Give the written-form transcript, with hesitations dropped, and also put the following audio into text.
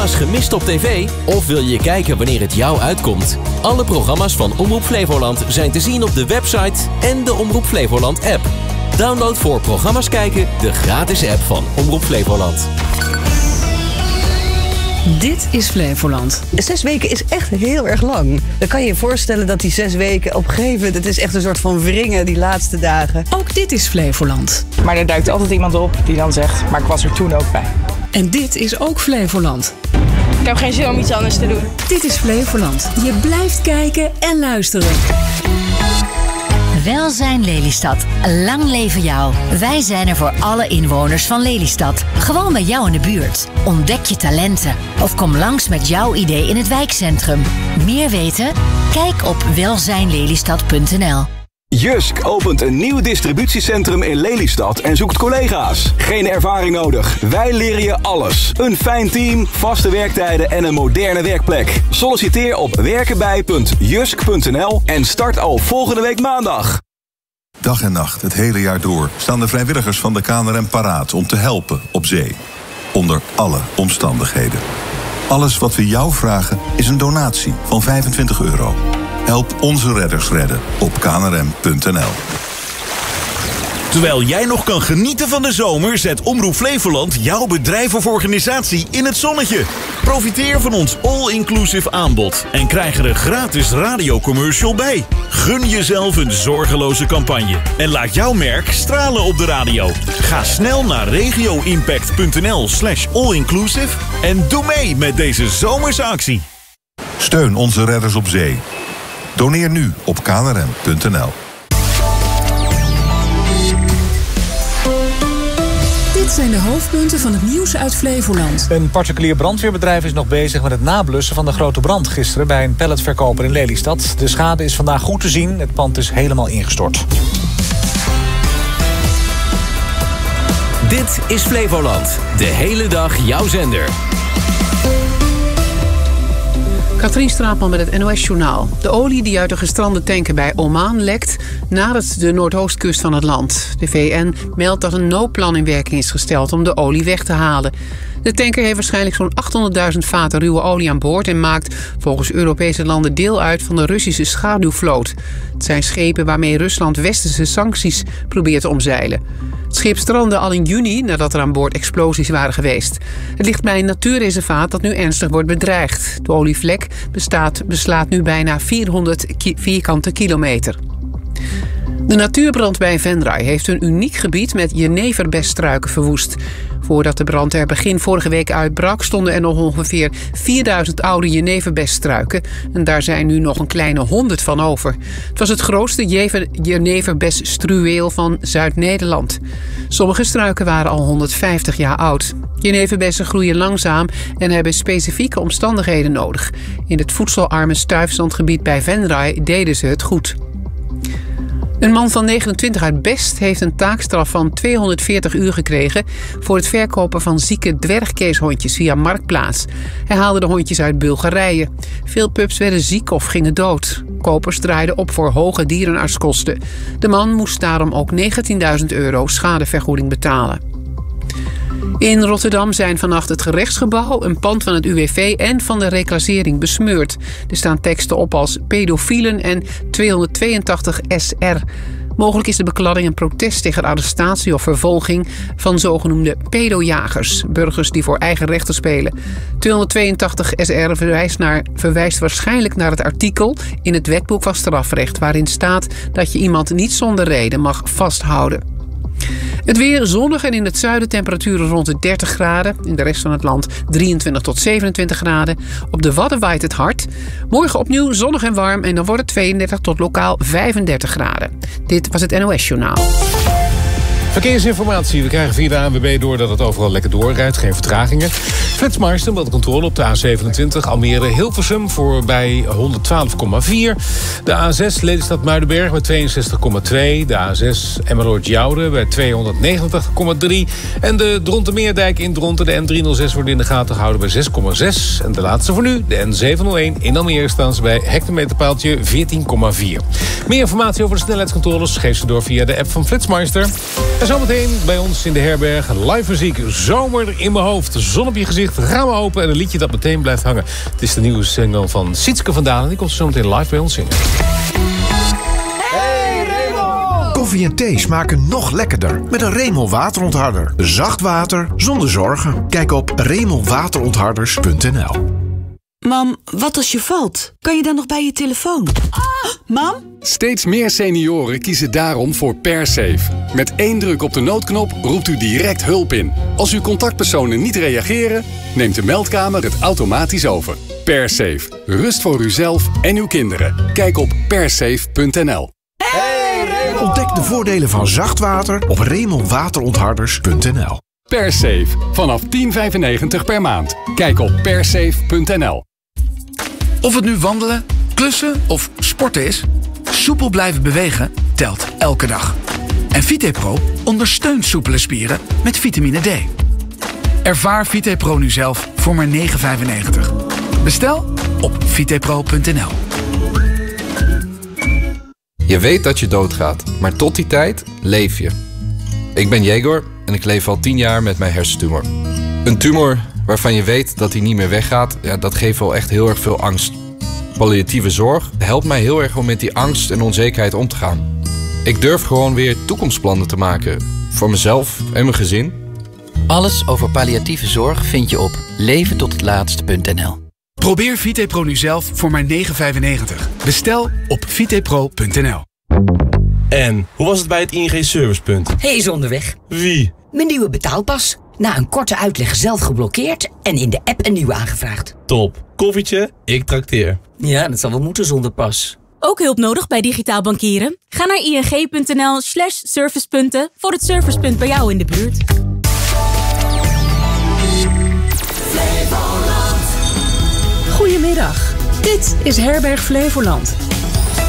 Gemist op tv? Of wil je kijken wanneer het jou uitkomt? Alle programma's van Omroep Flevoland zijn te zien op de website en de Omroep Flevoland app. Download voor programma's kijken de gratis app van Omroep Flevoland. Dit is Flevoland. 6 weken is echt heel erg lang. Dan kan je je voorstellen dat die 6 weken op een gegeven moment... het is echt een soort van wringen die laatste dagen. Ook dit is Flevoland. Maar er duikt altijd iemand op die dan zegt, maar ik was er toen ook bij. En dit is ook Flevoland. Ik heb geen zin om iets anders te doen. Dit is Flevoland. Je blijft kijken en luisteren. Welzijn Lelystad. Lang leven jou. Wij zijn er voor alle inwoners van Lelystad. Gewoon bij jou in de buurt. Ontdek je talenten. Of kom langs met jouw idee in het wijkcentrum. Meer weten? Kijk op welzijnlelystad.nl. Jysk opent een nieuw distributiecentrum in Lelystad en zoekt collega's. Geen ervaring nodig. Wij leren je alles. Een fijn team, vaste werktijden en een moderne werkplek. Solliciteer op werkenbij.jysk.nl en start al volgende week maandag. Dag en nacht, het hele jaar door, staan de vrijwilligers van de KNRM paraat om te helpen op zee. Onder alle omstandigheden. Alles wat we jou vragen is een donatie van €25. Help onze redders redden op knrm.nl. Terwijl jij nog kan genieten van de zomer, zet Omroep Flevoland jouw bedrijf of organisatie in het zonnetje. Profiteer van ons all-inclusive aanbod en krijg er een gratis radiocommercial bij. Gun jezelf een zorgeloze campagne en laat jouw merk stralen op de radio. Ga snel naar regioimpact.nl/allinclusive en doe mee met deze zomerse actie. Steun onze redders op zee. Doneer nu op knrm.nl. Dit zijn de hoofdpunten van het nieuws uit Flevoland. Een particulier brandweerbedrijf is nog bezig met het nablussen van de grote brand gisteren bij een palletverkoper in Lelystad. De schade is vandaag goed te zien. Het pand is helemaal ingestort. Dit is Flevoland. De hele dag jouw zender. Katrien Straatman met het NOS-journaal. De olie die uit de gestrande tanker bij Oman lekt nadert de noordoostkust van het land. De VN meldt dat een noodplan in werking is gesteld om de olie weg te halen. De tanker heeft waarschijnlijk zo'n 800.000 vaten ruwe olie aan boord en maakt volgens Europese landen deel uit van de Russische schaduwvloot. Het zijn schepen waarmee Rusland westerse sancties probeert te omzeilen. Het schip strandde al in juni nadat er aan boord explosies waren geweest. Het ligt bij een natuurreservaat dat nu ernstig wordt bedreigd. De olievlek beslaat nu bijna 400 vierkante kilometer. De natuurbrand bij Venray heeft een uniek gebied met jeneverbesstruiken verwoest. Voordat de brand er begin vorige week uitbrak, stonden er nog ongeveer 4000 oude jeneverbesstruiken. En daar zijn nu nog een kleine 100 van over. Het was het grootste jeneverbesstruweel van Zuid-Nederland. Sommige struiken waren al 150 jaar oud. Jeneverbessen groeien langzaam en hebben specifieke omstandigheden nodig. In het voedselarme stuifzandgebied bij Venray deden ze het goed. Een man van 29 uit Best heeft een taakstraf van 240 uur gekregen voor het verkopen van zieke dwergkeeshondjes via Marktplaats. Hij haalde de hondjes uit Bulgarije. Veel pups werden ziek of gingen dood. Kopers draaiden op voor hoge dierenartskosten. De man moest daarom ook €19.000 schadevergoeding betalen. In Rotterdam zijn vannacht het gerechtsgebouw, een pand van het UWV en van de reclassering besmeurd. Er staan teksten op als pedofielen en 282 SR. Mogelijk is de bekladding een protest tegen arrestatie of vervolging van zogenoemde pedojagers. Burgers die voor eigen rechten spelen. 282 SR verwijst waarschijnlijk naar het artikel in het wetboek van strafrecht, waarin staat dat je iemand niet zonder reden mag vasthouden. Het weer zonnig en in het zuiden temperaturen rond de 30 graden. In de rest van het land 23 tot 27 graden. Op de Wadden waait het hard. Morgen opnieuw zonnig en warm en dan wordt het 32 tot lokaal 35 graden. Dit was het NOS-journaal. Verkeersinformatie. We krijgen via de ANWB door dat het overal lekker doorrijdt. Geen vertragingen. Flitsmeister met controle op de A27 Almere-Hilversum voor bij 112,4. De A6 Lelystad-Muidenberg bij 62,2. De A6 Emmeloord-Jouren bij 290,3. En de Drontenmeerdijk in Dronten, de N306, wordt in de gaten gehouden bij 6,6. En de laatste voor nu, de N701 in Almere, staan ze bij hectometerpaaltje 14,4. Meer informatie over de snelheidscontroles geef ze door via de app van Flitsmeister. En zometeen bij ons in de herberg live muziek. Zomer in mijn hoofd, zon op je gezicht, ramen open en een liedje dat meteen blijft hangen. Het is de nieuwe single van Sietske van Dalen. Die komt zometeen live bij ons zingen. Koffie en thee smaken nog lekkerder met een Remel waterontharder. Zacht water zonder zorgen. Kijk op remelwaterontharders.nl. Mam, wat als je valt? Kan je dan nog bij je telefoon? Mam? Steeds meer senioren kiezen daarom voor PerSafe. Met 1 druk op de noodknop roept u direct hulp in. Als uw contactpersonen niet reageren, neemt de meldkamer het automatisch over. PerSafe. Rust voor uzelf en uw kinderen. Kijk op persafe.nl. Ontdek de voordelen van zacht water op remelwaterontharders.nl. PerSafe. Vanaf $10,95 per maand. Kijk op persafe.nl. Of het nu wandelen, klussen of sporten is, soepel blijven bewegen telt elke dag. En VitePro ondersteunt soepele spieren met vitamine D. Ervaar VitePro nu zelf voor maar $9,95. Bestel op vitepro.nl. Je weet dat je doodgaat, maar tot die tijd leef je. Ik ben Jegor en ik leef al 10 jaar met mijn hersentumor. Een tumor waarvan je weet dat hij niet meer weggaat, ja, dat geeft wel echt heel erg veel angst. Palliatieve zorg helpt mij heel erg om met die angst en onzekerheid om te gaan. Ik durf gewoon weer toekomstplannen te maken. Voor mezelf en mijn gezin. Alles over palliatieve zorg vind je op leventothetlaatst.nl. Probeer VitePro nu zelf voor maar $9,95. Bestel op vitepro.nl. En, hoe was het bij het ING Servicepunt? Hij is onderweg. Wie? Mijn nieuwe betaalpas. Na een korte uitleg zelf geblokkeerd en in de app een nieuwe aangevraagd. Top. Koffietje, ik trakteer. Ja, dat zal wel moeten zonder pas. Ook hulp nodig bij digitaal bankieren? Ga naar ing.nl/servicepunten voor het servicepunt bij jou in de buurt. Goedemiddag, dit is Herberg Flevoland.